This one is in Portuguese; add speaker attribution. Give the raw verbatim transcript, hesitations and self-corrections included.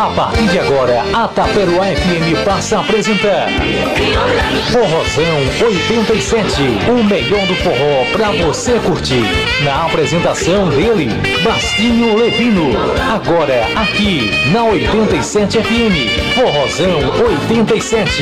Speaker 1: A partir de agora, a Taperoá F M passa a apresentar Forrozão oitenta e sete, o melhor do forró pra você curtir. Na apresentação dele, Bastinho Levino. Agora, aqui na oitenta e sete F M, Forrozão oitenta e sete.